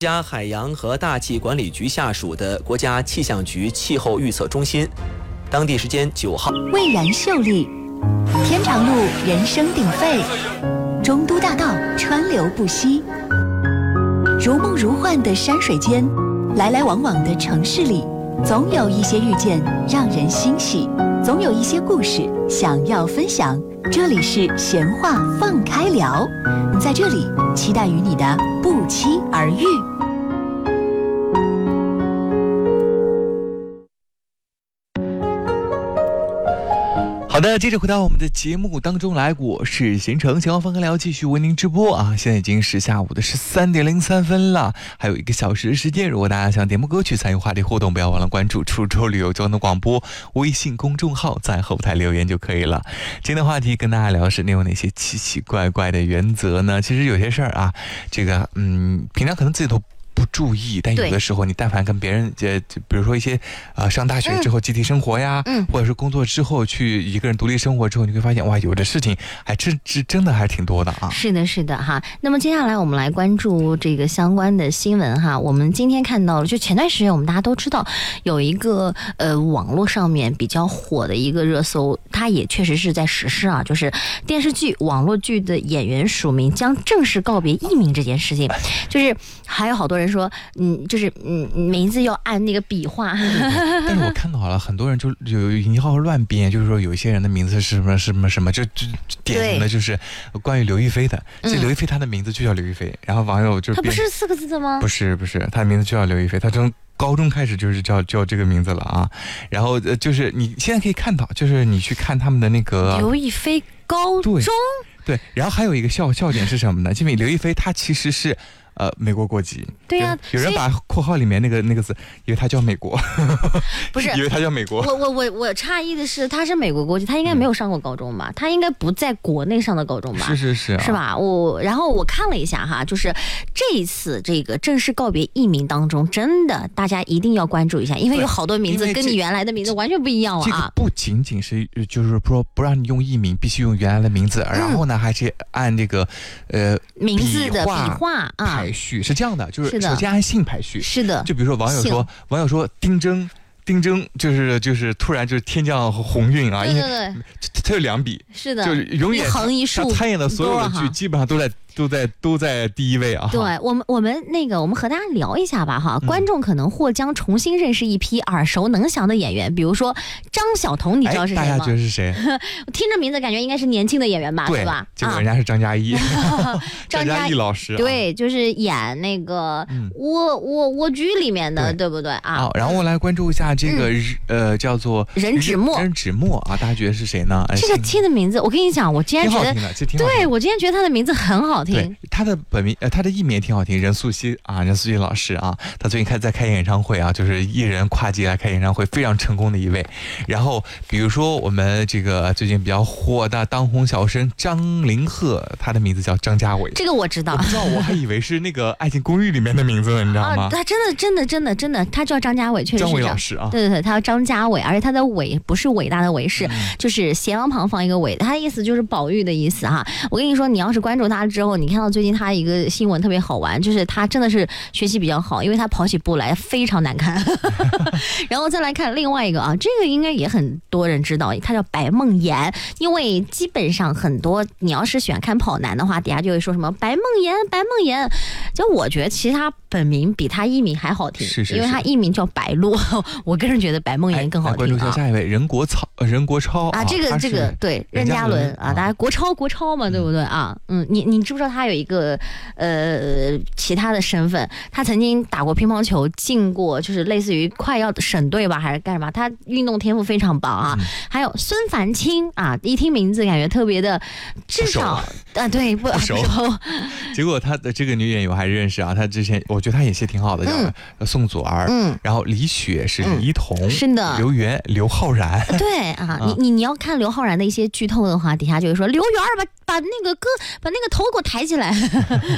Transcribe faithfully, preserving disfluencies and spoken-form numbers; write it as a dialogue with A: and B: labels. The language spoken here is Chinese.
A: 家海洋和大气管理局下属的国家气象局气候预测中心，当地时间九号，
B: 蔚然秀丽，天长路人声鼎沸，中都大道川流不息，如梦如幻的山水间，来来往往的城市里，总有一些遇见让人欣喜，总有一些故事想要分享。这里是闲话放开聊，在这里期待与你的不期而遇。
C: 好的，接着回到我们的节目当中来，我是贤成，闲话放开聊继续为您直播啊！现在已经是下午的十三点零三分了，还有一个小时的时间。如果大家想点播歌曲参与话题互动，不要忘了关注出州旅游交通广播微信公众号，在后台留言就可以了。今天的话题跟大家聊是你有哪些奇奇怪怪的原则呢？其实有些事儿啊，这个嗯，平常可能自己都不注意，但有的时候你但凡跟别人呃，比如说一些呃上大学之后集体生活呀，嗯，或者是工作之后去一个人独立生活之后，你会发现哇，有的事情还真真真的还挺多的啊。
D: 是的，是的哈。那么接下来我们来关注这个相关的新闻哈。我们今天看到了，就前段时间我们大家都知道有一个呃网络上面比较火的一个热搜，它也确实是在实施啊，就是电视剧、网络剧的演员署名将正式告别艺名这件事情，就是还有好多人说，嗯，就是嗯，名字要按那个笔画。
C: 但是我看到了很多人就有一号乱编，就是说有一些人的名字是什么什么什么，就就典型的就是关于刘亦菲的。这刘亦菲她的名字就叫刘亦菲，然后网友就
D: 她不是四个字的吗？
C: 不是不是，她的名字就叫刘亦菲，她从高中开始就是叫叫这个名字了啊。然后呃，就是你现在可以看到，就是你去看他们的那个
D: 刘亦菲高中，
C: 对，然后还有一个笑笑点是什么呢？因为刘亦菲她其实是呃，美国国籍。
D: 对呀、啊，
C: 有人把括号里面那个那个字，以为他叫美国，
D: 不是，
C: 以为他叫美国。
D: 我我我我诧异的是，他是美国国籍，他应该没有上过高中吧？嗯、他应该不在国内上的高中吧？
C: 是是是、啊，
D: 是吧？我然后我看了一下哈，就是这一次这个正式告别艺名当中，真的大家一定要关注一下，因为有好多名字跟你原来的名字完全不一样了啊。
C: 这个不仅仅是就是说不让你用艺名，必须用原来的名字，嗯、然后呢还是按这个呃
D: 名字的笔画啊。
C: 排序是这样的，就是首先按姓排序。
D: 是的，
C: 就比如说网友说，网友说丁真，丁真就是就是突然就是天降鸿运啊，
D: 对对对，
C: 因为他有两笔，
D: 是的，
C: 就是永远
D: 一横一竖，
C: 他参演的所有的剧基本上都在。都在都在第一位啊！
D: 对我们，我们那个，我们和大家聊一下吧哈。嗯、观众可能或将重新认识一批耳熟能详的演员，比如说张晓彤，你知道是谁吗？
C: 大家觉得是谁？
D: 我听着名字感觉应该是年轻的演员吧，
C: 对
D: 吧？
C: 结果人家是张嘉译，
D: 啊、
C: 张嘉译老师、啊，
D: 对，就是演那个《蜗蜗蜗居》里面的，对, 对不对啊？
C: 好，然后我来关注一下这个、嗯、呃叫做
D: 任芷墨，
C: 任芷墨啊，大家觉得是谁呢？
D: 这个听的名字，我跟你讲，我今天觉得，对我今天觉得他的名字很好听，
C: 他的。本名呃，他的艺名也挺好听，任素汐啊，任素汐老师啊，他最近开在开演唱会啊，就是艺人跨界来开演唱会，非常成功的一位。然后比如说我们这个最近比较火的当红小生张凌赫，他的名字叫张家伟，
D: 这个我知道，
C: 我不知道，我还以为是那个《爱情公寓》里面的名字呢，你知道吗？
D: 啊、他真的真的真的真的，他叫张家伟，确实是
C: 张伟老师啊，
D: 对对对，他叫张家伟，而且他的伟不是伟大的伟，是、嗯、就是斜王旁放一个伟，他的意思就是宝玉的意思哈。我跟你说，你要是关注他之后，你看到最近他一个新闻特别好玩，就是他真的是学习比较好，因为他跑起步来非常难看。然后再来看另外一个啊，这个应该也很多人知道，他叫白梦妍，因为基本上很多你要是喜欢看跑男的话，底下就会说什么白梦妍，白梦妍。就我觉得其实他本名比他艺名还好听，
C: 是是是，
D: 因为他艺名叫白鹿，我个人觉得白梦妍更好听、啊。
C: 关注一下下一位任国超，任国超
D: 啊，这个这个对任嘉伦啊，大家国超国超嘛，对不对啊？嗯，你你知不知道他有一个呃其他的身份？他曾经打过乒乓球，进过就是类似于快要省队吧，还是干什么？他运动天赋非常棒啊。嗯、还有孙凡清啊，一听名字感觉特别的，至少啊对不
C: 不熟。结果他的这个女演员我还认识啊，她之前我觉得她演戏挺好的，
D: 嗯、
C: 叫宋祖儿，嗯，然后李雪是李一桐，
D: 嗯、是的，
C: 刘源刘昊然，
D: 对啊，你你你要看刘昊然的一些剧透的话，底下就会说刘源把把那个歌把那个头给我抬起来。